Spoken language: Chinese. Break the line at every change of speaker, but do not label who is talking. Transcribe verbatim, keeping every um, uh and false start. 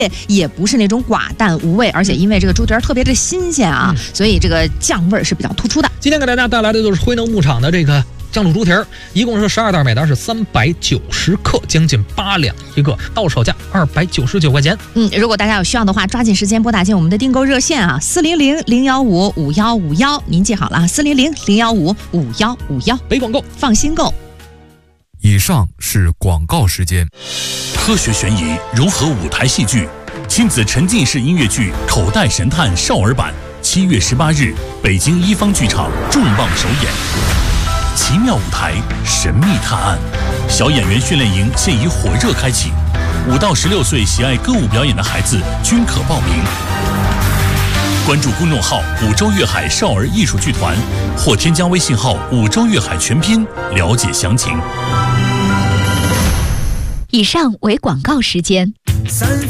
也不是那种寡淡无味，而且因为这个猪蹄儿特别的新鲜啊，嗯、所以这个酱味儿是比较突出的。
今天给大家带来的就是辉能牧场的这个酱卤猪蹄儿，一共是十二袋，每袋是三百九十克，将近八两一个，到手价二百九十九块钱。
嗯，如果大家有需要的话，抓紧时间拨打进我们的订购热线啊，四零零零幺五五幺五幺，您记好了，四零零零幺五五幺五幺。
没广告，
放心购。
以上是广告时间。
科学悬疑融合舞台戏剧，亲子沉浸式音乐剧《口袋神探》少儿版，七月十八日，北京一方剧场重磅首演。奇妙舞台，神秘探案，小演员训练营现已火热开启，五到十六岁喜爱歌舞表演的孩子均可报名。关注公众号“五洲粤海少儿艺术剧团”，或添加微信号“五洲粤海全拼”了解详情。
以上为广告时间。